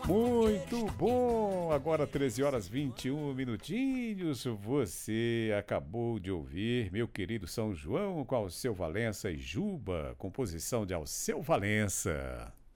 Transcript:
Muito bom! Agora 13 horas 21 minutinhos. Você acabou de ouvir meu querido São João com Alceu Valença e Juba, composição de Alceu Valença.